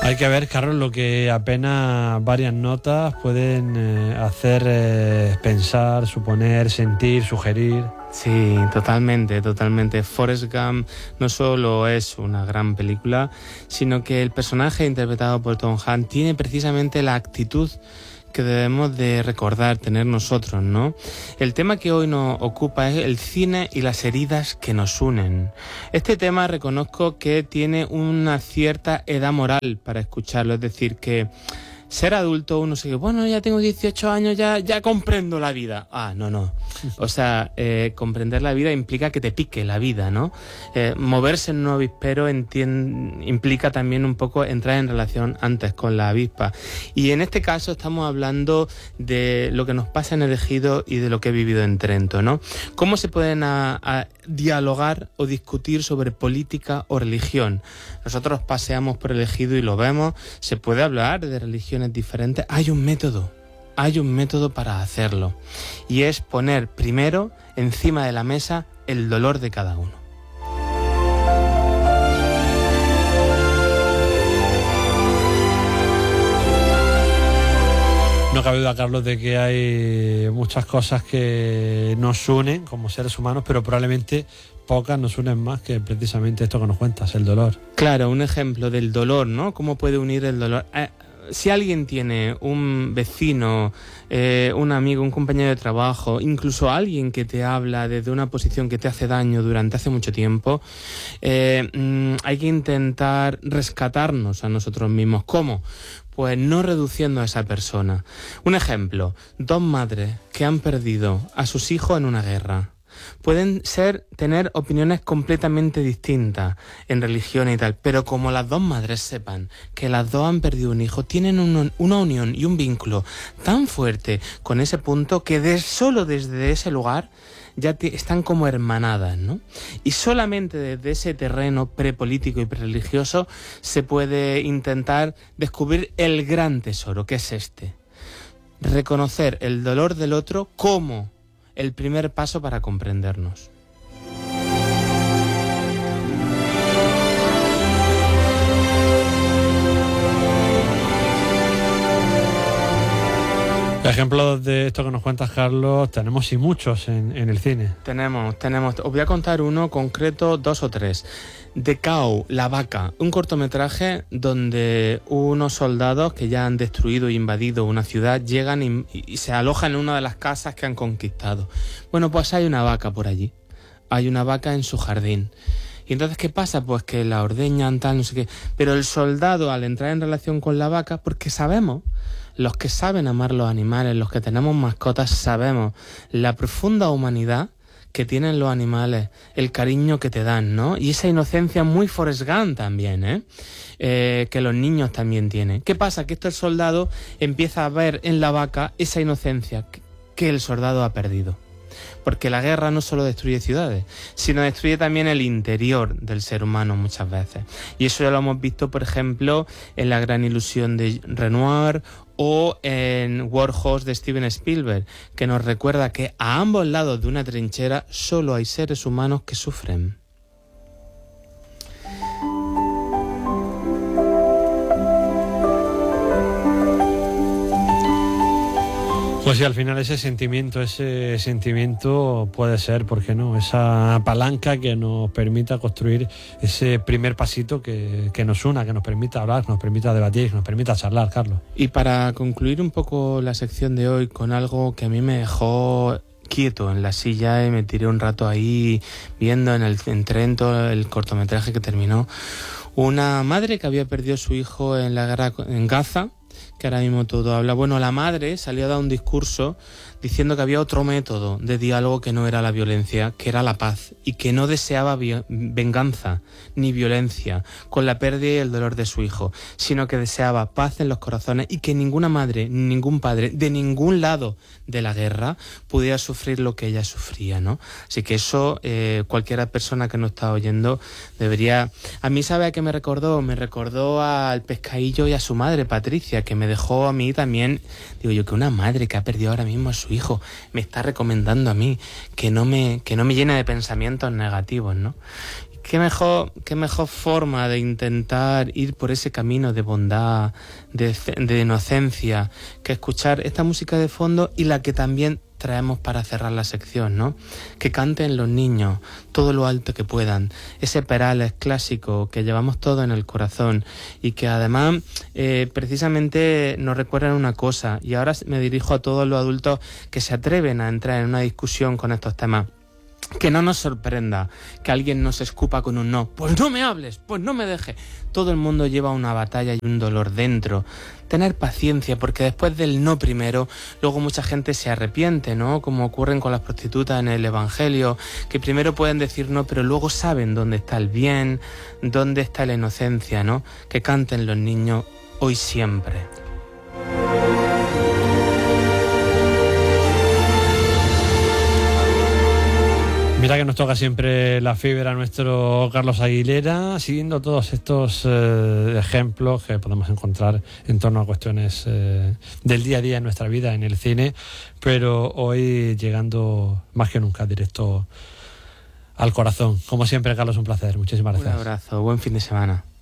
Hay que ver, Carlos, lo que apenas varias notas pueden hacer pensar, suponer, sentir, sugerir. Sí, totalmente. Forrest Gump no solo es una gran película, sino que el personaje interpretado por Tom Hanks tiene precisamente la actitud que debemos de recordar, tener nosotros, ¿no? El tema que hoy nos ocupa es el cine y las heridas que nos unen. Este tema reconozco que tiene una cierta edad moral para escucharlo, es decir, que ser adulto uno se dice, bueno, ya tengo 18 años, ya comprendo la vida. No. O sea, comprender la vida implica que te pique la vida, ¿no? Moverse en un avispero implica también un poco entrar en relación antes con la avispa. Y en este caso estamos hablando de lo que nos pasa en el Ejido y de lo que he vivido en Trento, ¿no? ¿Cómo se pueden dialogar o discutir sobre política o religión? Nosotros paseamos por el Ejido y lo vemos, se puede hablar de religiones diferentes. Hay un método para hacerlo, y es poner primero encima de la mesa el dolor de cada uno. No cabe duda, Carlos, de que hay muchas cosas que nos unen como seres humanos, pero probablemente pocas nos unen más que precisamente esto que nos cuentas, el dolor. Claro, un ejemplo del dolor, ¿no? ¿Cómo puede unir el dolor? Si alguien tiene un vecino, un amigo, un compañero de trabajo, incluso alguien que te habla desde una posición que te hace daño durante hace mucho tiempo, hay que intentar rescatarnos a nosotros mismos. ¿Cómo? Pues no reduciendo a esa persona. Un ejemplo, 2 madres que han perdido a sus hijos en una guerra. Pueden tener opiniones completamente distintas en religión y tal, pero como las 2 madres sepan que las 2 han perdido un hijo, tienen una unión y un vínculo tan fuerte con ese punto que solo desde ese lugar ya están como hermanadas, ¿no? Y solamente desde ese terreno prepolítico y prereligioso se puede intentar descubrir el gran tesoro, que es este: reconocer el dolor del otro como el primer paso para comprendernos. Ejemplos de esto que nos cuentas, Carlos, tenemos y muchos en el cine. Tenemos. Os voy a contar uno concreto, 2 o 3. The Cow, la vaca, un cortometraje donde unos soldados que ya han destruido e invadido una ciudad llegan y se alojan en una de las casas que han conquistado. Bueno, pues hay una vaca por allí. Hay una vaca en su jardín. Y entonces, ¿qué pasa? Pues que la ordeñan, tal, no sé qué. Pero el soldado, al entrar en relación con la vaca, porque sabemos, los que saben amar los animales, los que tenemos mascotas, sabemos la profunda humanidad que tienen los animales, el cariño que te dan, ¿no? Y esa inocencia muy Forrest Gump también, que los niños también tienen. ¿Qué pasa? Que el soldado empieza a ver en la vaca esa inocencia que el soldado ha perdido. Porque la guerra no solo destruye ciudades, sino destruye también el interior del ser humano muchas veces. Y eso ya lo hemos visto, por ejemplo, en La gran ilusión de Renoir o en War Horse de Steven Spielberg, que nos recuerda que a ambos lados de una trinchera solo hay seres humanos que sufren. Pues sí, al final ese sentimiento puede ser, ¿por qué no?, esa palanca que nos permita construir ese primer pasito que nos una, que nos permita hablar, que nos permita debatir, que nos permita charlar, Carlos. Y para concluir un poco la sección de hoy con algo que a mí me dejó quieto en la silla y me tiré un rato ahí viendo en Trento el cortometraje que terminó. Una madre que había perdido a su hijo en la guerra en Gaza, que ahora mismo todo habla. Bueno, la madre salió a dar un discurso diciendo que había otro método de diálogo que no era la violencia, que era la paz, y que no deseaba venganza ni violencia con la pérdida y el dolor de su hijo, sino que deseaba paz en los corazones y que ninguna madre, ni ningún padre, de ningún lado de la guerra pudiera sufrir lo que ella sufría, ¿no? Así que eso, cualquier persona que nos está oyendo debería... A mí, ¿sabe a qué me recordó? Me recordó al pescadillo y a su madre, Patricia, que me dejó a mí también... Digo yo, que una madre que ha perdido ahora mismo a su hijo me está recomendando a mí que no me llene de pensamientos negativos, ¿no? qué mejor forma de intentar ir por ese camino de bondad, de inocencia, que escuchar esta música de fondo y la que también traemos para cerrar la sección, ¿no? Que canten los niños todo lo alto que puedan, ese Perales clásico que llevamos todo en el corazón y que además precisamente nos recuerdan una cosa, y ahora me dirijo a todos los adultos que se atreven a entrar en una discusión con estos temas. Que no nos sorprenda que alguien nos escupa con un no. Pues no me hables, pues no me dejes. Todo el mundo lleva una batalla y un dolor dentro. Tener paciencia, porque después del no primero, luego mucha gente se arrepiente, ¿no? Como ocurren con las prostitutas en el Evangelio, que primero pueden decir no, pero luego saben dónde está el bien, dónde está la inocencia, ¿no? Que canten los niños hoy siempre. Mira que nos toca siempre la fibra a nuestro Carlos Aguilera, siguiendo todos estos ejemplos que podemos encontrar en torno a cuestiones del día a día en nuestra vida, en el cine, pero hoy llegando más que nunca directo al corazón. Como siempre, Carlos, un placer. Muchísimas gracias. Un abrazo, buen fin de semana.